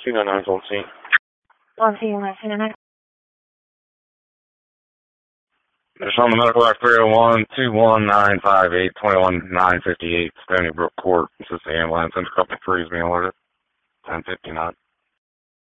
299's on scene. On scene, last 299. Just on the medical act 301-21958-21958, Stony Brook Court. This is the ambulance. Intercoupling 3 is being alerted. 1059.